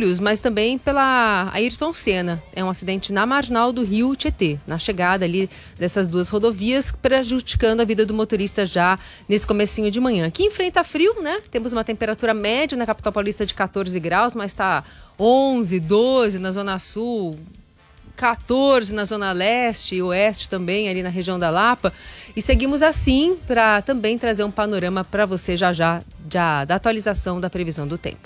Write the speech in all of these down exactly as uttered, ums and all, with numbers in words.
Guarulhos, mas também pela Ayrton Senna. É um acidente na marginal do Rio Tietê, na chegada ali dessas duas rodovias, prejudicando a vida do motorista já nesse comecinho de manhã. Aqui enfrenta frio, né? Temos uma temperatura média na capital paulista de catorze graus, mas está onze, doze na Zona Sul, catorze na Zona Leste e Oeste também, ali na região da Lapa. E seguimos assim para também trazer um panorama para você já já, já da atualização da previsão do tempo.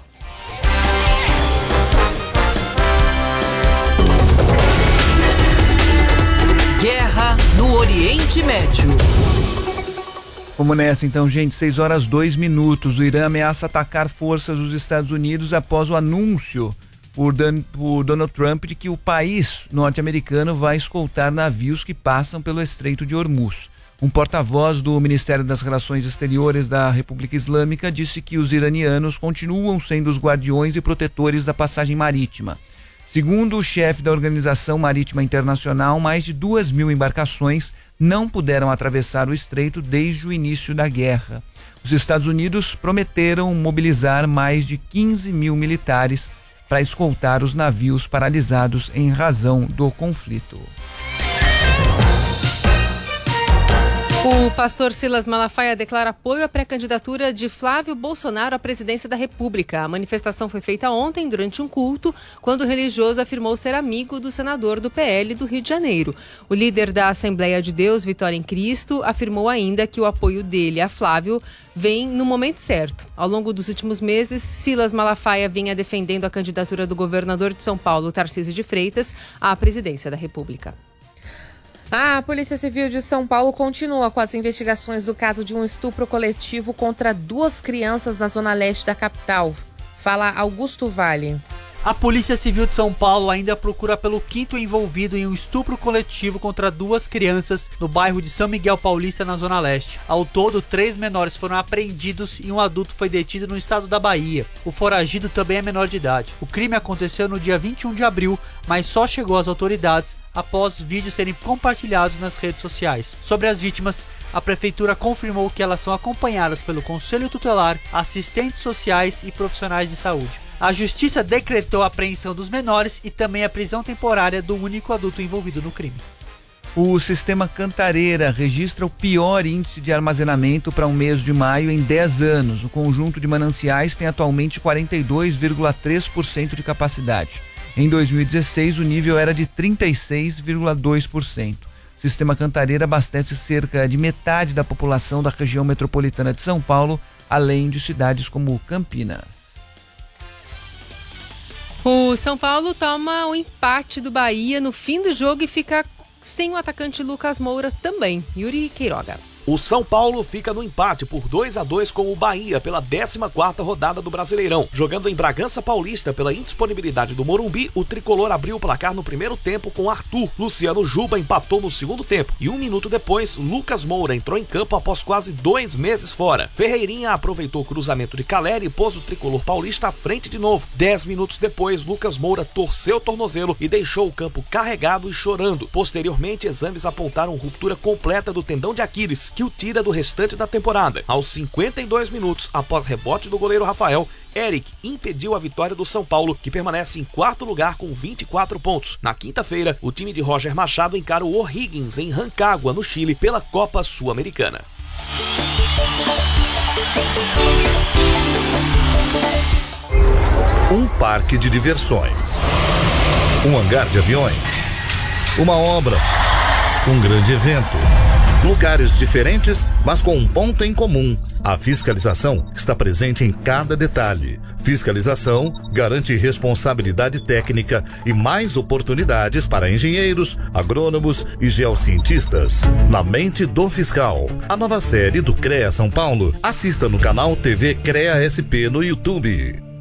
Guerra no Oriente Médio. Vamos nessa então, gente. seis horas dois minutos. O Irã ameaça atacar forças dos Estados Unidos após o anúncio por, Dan, por Donald Trump de que o país norte-americano vai escoltar navios que passam pelo Estreito de Hormuz. Um porta-voz do Ministério das Relações Exteriores da República Islâmica disse que os iranianos continuam sendo os guardiões e protetores da passagem marítima. Segundo o chefe da Organização Marítima Internacional, mais de duas mil embarcações não puderam atravessar o estreito desde o início da guerra. Os Estados Unidos prometeram mobilizar mais de quinze mil militares para escoltar os navios paralisados em razão do conflito. O pastor Silas Malafaia declara apoio à pré-candidatura de Flávio Bolsonaro à presidência da República. A manifestação foi feita ontem durante um culto, quando o religioso afirmou ser amigo do senador do P L do Rio de Janeiro. O líder da Assembleia de Deus, Vitória em Cristo, afirmou ainda que o apoio dele a Flávio vem no momento certo. Ao longo dos últimos meses, Silas Malafaia vinha defendendo a candidatura do governador de São Paulo, Tarcísio de Freitas, à presidência da República. A Polícia Civil de São Paulo continua com as investigações do caso de um estupro coletivo contra duas crianças na zona leste da capital. Fala Augusto Vale. A Polícia Civil de São Paulo ainda procura pelo quinto envolvido em um estupro coletivo contra duas crianças no bairro de São Miguel Paulista, na Zona Leste. Ao todo, três menores foram apreendidos e um adulto foi detido no estado da Bahia. O foragido também é menor de idade. O crime aconteceu no dia vinte e um de abril, mas só chegou às autoridades após vídeos serem compartilhados nas redes sociais. Sobre as vítimas, a prefeitura confirmou que elas são acompanhadas pelo Conselho Tutelar, assistentes sociais e profissionais de saúde. A justiça decretou a apreensão dos menores e também a prisão temporária do único adulto envolvido no crime. O sistema Cantareira registra o pior índice de armazenamento para um mês de maio em dez anos. O conjunto de mananciais tem atualmente quarenta e dois vírgula três por cento de capacidade. Em dois mil e dezesseis, o nível era de trinta e seis vírgula dois por cento. O sistema Cantareira abastece cerca de metade da população da região metropolitana de São Paulo, além de cidades como Campinas. O São Paulo toma o empate do Bahia no fim do jogo e fica sem o atacante Lucas Moura também. Yuri Queiroga. O São Paulo fica no empate por dois a dois com o Bahia pela décima quarta rodada do Brasileirão. Jogando em Bragança Paulista pela indisponibilidade do Morumbi, o tricolor abriu o placar no primeiro tempo com Arthur. Luciano Juba empatou no segundo tempo e um minuto depois, Lucas Moura entrou em campo após quase dois meses fora. Ferreirinha aproveitou o cruzamento de Caleri e pôs o tricolor paulista à frente de novo. Dez minutos depois, Lucas Moura torceu o tornozelo e deixou o campo carregado e chorando. Posteriormente, exames apontaram ruptura completa do tendão de Aquiles, que o tira do restante da temporada. Aos cinquenta e dois minutos, após rebote do goleiro Rafael, Eric impediu a vitória do São Paulo, que permanece em quarto lugar com vinte e quatro pontos. Na quinta-feira, o time de Roger Machado encara o O'Higgins em Rancagua, no Chile, pela Copa Sul-Americana. Um parque de diversões, um hangar de aviões, uma obra, um grande evento. Lugares diferentes, mas com um ponto em comum. A fiscalização está presente em cada detalhe. Fiscalização garante responsabilidade técnica e mais oportunidades para engenheiros, agrônomos e geocientistas. Na mente do fiscal. A nova série do CREA São Paulo. Assista no canal T V CREA S P no YouTube.